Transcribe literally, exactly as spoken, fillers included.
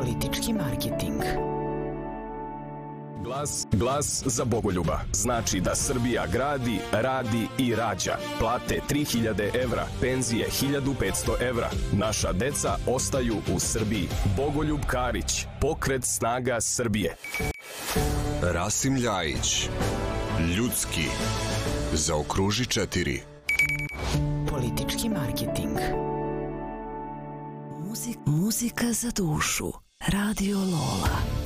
Politički marketing. Glas, glas za Bogoljuba. Znači da Srbija gradi, radi i rađa. Plate tri hiljade evra, penzije hiljadu petsto evra. Naša deca ostaju u Srbiji. Bogoljub Karić, pokret snaga Srbije. Rasim Ljajić, ljudski, zaokruži četiri. Politički marketing. Muzik, muzika za dušu. Radio Lola.